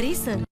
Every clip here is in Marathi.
बरे सर.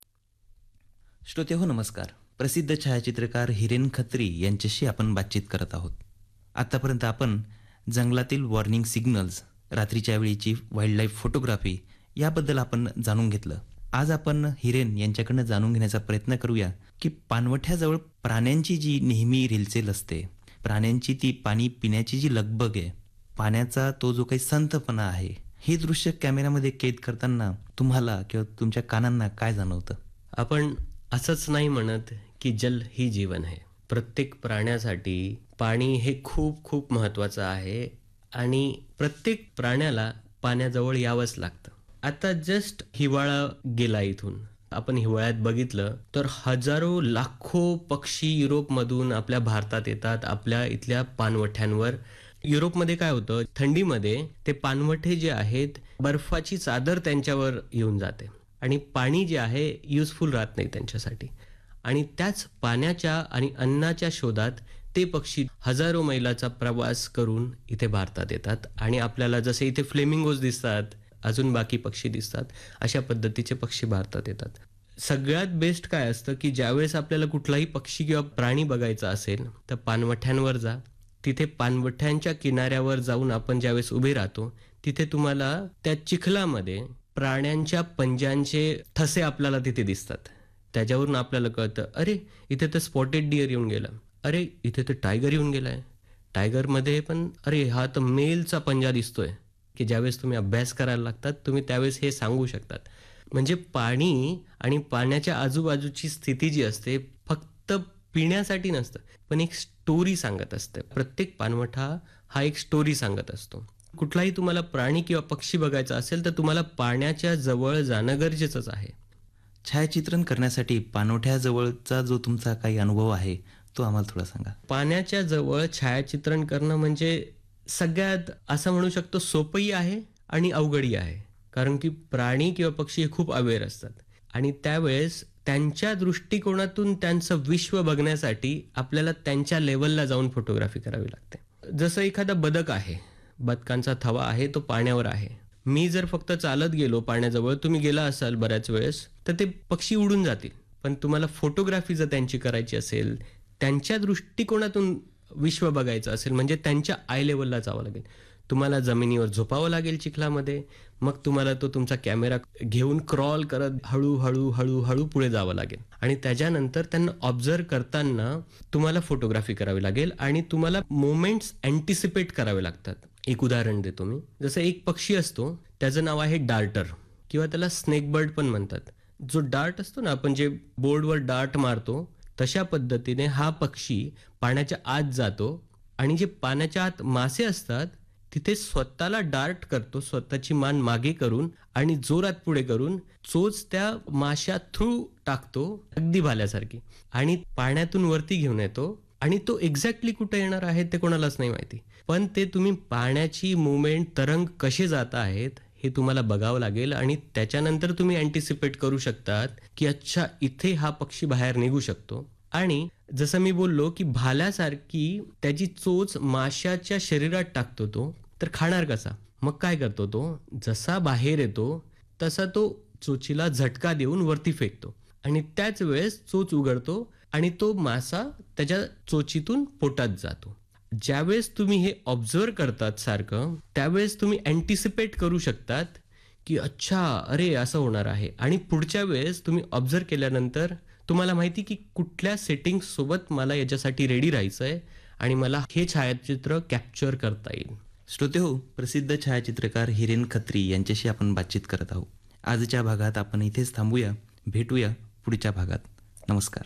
श्रोते हो नमस्कार. प्रसिद्ध छायाचित्रकार हिरेन खत्री यांच्याशी आपण बातचीत करत आहोत. आतापर्यंत आपण जंगलातील वॉर्निंग सिग्नल्स, रात्रीच्या वेळीची वाईल्ड लाईफ फोटोग्राफी याबद्दल आपण जाणून घेतलं. आज आपण हिरेन यांच्याकडनं जाणून घेण्याचा प्रयत्न करूया की पाणवठ्याजवळ प्राण्यांची जी नेहमी रेलचेल असते, प्राण्यांची ती पाणी पिण्याची जी लगबग आहे, पाण्याचा तो जो काही संथपणा आहे, हे दृश्य कॅमेऱ्यामध्ये कैद करताना तुम्हाला किंवा तुमच्या कानांना काय जाणवतं? आपण असंच नाही म्हणत की जल ही जीवन आहे. प्रत्येक प्राण्यासाठी पाणी हे खूप खूप महत्वाचं आहे आणि प्रत्येक प्राण्याला पाण्याजवळ यावंच लागतं. आता जस्ट हिवाळा गेला इथून. आपण हिवाळ्यात बघितलं तर हजारो लाखो पक्षी युरोपमधून आपल्या भारतात येतात, आपल्या इथल्या पाणवठ्यांवर. युरोपमध्ये काय होतं, थंडीमध्ये ते पाणवठे जे आहेत, बर्फाची चादर त्यांच्यावर येऊन जाते आणि पाणी जे आहे युजफुल राहत नाही त्यांच्यासाठी. आणि त्याच पाण्याच्या आणि अन्नाच्या शोधात ते पक्षी हजारो मैलाचा प्रवास करून इथे भारतात येतात आणि आपल्याला जसे इथे फ्लेमिंगोज दिसतात, अजून बाकी पक्षी दिसतात, अशा पद्धतीचे पक्षी भारतात येतात. सगळ्यात बेस्ट काय असतं की ज्यावेळेस आपल्याला कुठलाही पक्षी किंवा प्राणी बघायचा असेल तर पाणवठ्यांवर जा. तिथे पाणवठ्यांच्या किनाऱ्यावर जाऊन आपण ज्यावेळेस उभे राहतो तिथे तुम्हाला त्या चिखलामध्ये प्राण्यांच्या पंजांचे ठसे आपल्याला तिथे दिसतात. त्याच्यावरून आपल्याला कळतं, अरे इथे तर स्पॉटेड डिअर येऊन गेला, अरे इथे तर टायगर येऊन गेलाय. टायगरमध्ये पण अरे हा तर मेलचा पंजा दिसतोय. की ज्यावेळेस तुम्ही अभ्यास करायला लागतात तुम्ही त्यावेळेस हे सांगू शकतात. म्हणजे पाणी आणि पाण्याच्या आजूबाजूची स्थिती जी असते फक्त पिण्यासाठी नसतं, पण एक स्टोरी सांगत असते. प्रत्येक पाणवठा हा एक स्टोरी सांगत असतो. कुठलाही तुम्हाला प्राणी किंवा पक्षी बघायचा असेल तर तुम्हाला पाण्याच्या जवळ जाणं गरजेचंच आहे. छायाचित्रण करण्यासाठी पाणवठ्याजवळचा जो तुमचा काही अनुभव आहे तो आम्हाला थोडा सांगा. पाण्याच्या जवळ छायाचित्रण करणं म्हणजे सगळ्यात असं म्हणू शकतो सोपंही आहे आणि अवघडही आहे. कारण की प्राणी किंवा पक्षी हे खूप अवेअर असतात आणि त्यावेळेस त्यांच्या दृष्टिकोनातून त्यांचं विश्व बघण्यासाठी आपल्याला त्यांच्या लेवलला जाऊन फोटोग्राफी करावी लागते. जसं एखादा बदक आहे, बदकांचा थवा आहे, तो पाण्यावर आहे. मी जर फक्त चालत गेलो पाण्याजवळ, तुम्ही गेला असाल बऱ्याच वेळेस, तर ते पक्षी उडून जातील. पण तुम्हाला फोटोग्राफी जर त्यांची करायची असेल, त्यांच्या दृष्टिकोनातून विश्व बघायचं असेल, म्हणजे त्यांच्या आय लेवलला जावं लागेल. तुम्हाला जमिनीवर झोपावं लागेल चिखलामध्ये, मग तुम्हाला तो तुमचा कॅमेरा घेऊन क्रॉल करत हळूहळू हळूहळू पुढे जावं लागेल आणि त्याच्यानंतर त्यांना ऑब्झर्व करताना तुम्हाला फोटोग्राफी करावी लागेल आणि तुम्हाला मोमेंट्स अँटिसिपेट करावे लागतात. एक उदाहरण देतो मी. जसं एक पक्षी असतो, त्याचं नाव आहे डार्टर किंवा त्याला स्नेक बर्ड पण म्हणतात. जो डार्ट असतो ना, आपण जे बोर्डवर डार्ट मारतो, तशा पद्धतीने हा पक्षी पाण्याच्या आत जातो आणि जे पाण्याच्या आत मासे असतात तिथे स्वतःला डार्ट करतो, स्वतःची मान मागे करून आणि जोरात पुढे करून चोच त्या माशा थ्रू टाकतो, अगदी भाल्यासारखी, आणि पाण्यातून वरती घेऊन येतो. आणि तो एक्झॅक्टली कुठे येणार आहे ते कोणालाच नाही माहिती, पण ते तुम्ही पाण्याची मुवमेंट, तरंग कसे जात आहेत हे तुम्हाला बघावं लागेल आणि त्याच्यानंतर तुम्ही अँटिसिपेट करू शकतात की अच्छा इथे हा पक्षी बाहेर निघू शकतो. आणि जसं मी बोललो की भाल्यासारखी त्याची चोच माशाच्या शरीरात टाकतो तो, तर खाणार कसा? मग काय करतो तो, जसा बाहेर येतो तसा तो चोचीला झटका देऊन वरती फेकतो आणि त्याच वेळेस चोच उघडतो आणि तो मासा त्याच्या चोचीतून पोटात जातो. ज्यावेळेस तुम्ही हे ऑब्झर्व करतात सारखं, त्यावेळेस तुम्ही अँटिसिपेट करू शकतात की अच्छा अरे असं होणार आहे. आणि पुढच्या वेळेस तुम्ही ऑब्झर्व केल्यानंतर तुम्हाला माहिती की कुठल्या सेटिंग सोबत मला याच्यासाठी रेडी राहायचं आहे आणि मला हे छायाचित्र कॅप्चर करता येईल. श्रोते हो, प्रसिद्ध छायाचित्रकार हिरेन खत्री यांच्याशी आपण बातचीत करत आहोत. आजच्या भागात आपण इथेच थांबूया. भेटूया पुढच्या भागात. नमस्कार.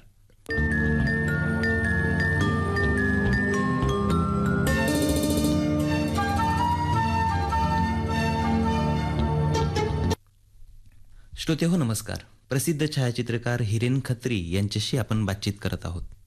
श्रोते हो नमस्कार. प्रसिद्ध छायाचित्रकार हिरेन खत्री यांच्याशी आपण बातचीत करत आहोत.